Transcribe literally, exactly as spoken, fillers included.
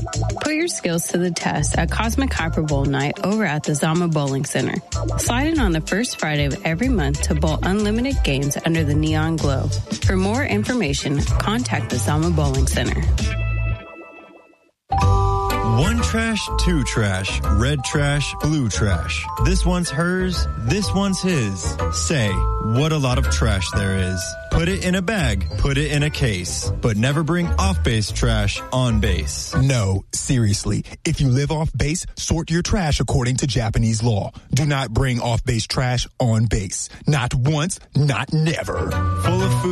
Put your skills to the test at Cosmic Hyper Bowl Night over at the Zama Bowling Center. Slide in on the first Friday of every month to bowl unlimited games under the neon glow. For more information, contact the Zama Bowling Center. One trash, two trash, red trash, blue trash. This one's hers, this one's his. Say, what a lot of trash there is. Put it in a bag, put it in a case, but never bring off-base trash on base. No, seriously. If you live off base, sort your trash according to Japanese law. Do not bring off-base trash on base. Not once, not never. Full of food.